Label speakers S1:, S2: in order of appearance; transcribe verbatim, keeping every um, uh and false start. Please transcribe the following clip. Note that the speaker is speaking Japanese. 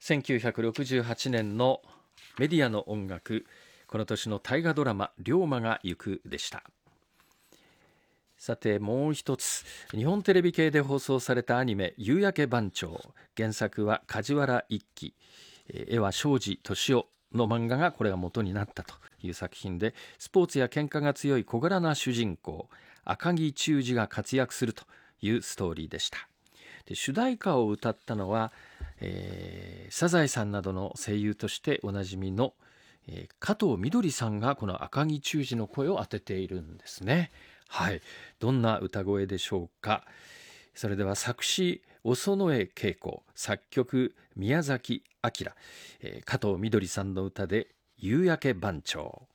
S1: せんきゅうひゃくろくじゅうはちねんのメディアの音楽、この年の大河ドラマ龍馬が行くでした。さてもう一つ、日本テレビ系で放送されたアニメ夕焼け番長、原作は梶原一騎、絵は庄司敏夫の漫画がこれが元になったという作品で、スポーツや喧嘩が強い小柄な主人公赤木忠次が活躍するというストーリーでした。で主題歌を歌ったのは、えー、サザエさんなどの声優としておなじみの、えー、加藤みどりさんがこの赤木忠次の声を当てているんですね。はい、どんな歌声でしょうか。それでは作詞小野江恵子、作曲宮崎明、えー、加藤みどりさんの歌で夕焼け番長。